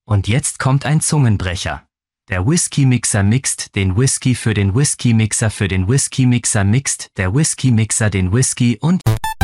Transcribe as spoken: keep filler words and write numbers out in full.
Und jetzt kommt ein Zungenbrecher. Der Whisky-Mixer mixt den Whisky für den Whisky-Mixer für den Whisky-Mixer mixt der Whisky-Mixer den Whisky und